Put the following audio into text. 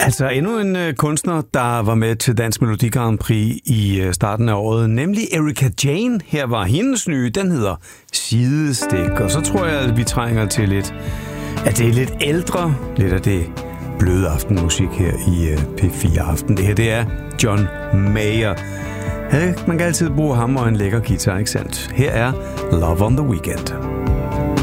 Altså endnu en kunstner, der var med til Dansk Melodi Grand Prix i starten af året, nemlig Erika Jane. Her var hendes nye, den hedder Sidestik. Og så tror jeg, at vi trænger til lidt, at det er lidt ældre, lidt af det bløde aftenmusik her i P4 Aften. Det her, det er John Mayer. Man kan altid bruge ham og en lækker guitar, ikke sandt? Her er Love on the Weekend.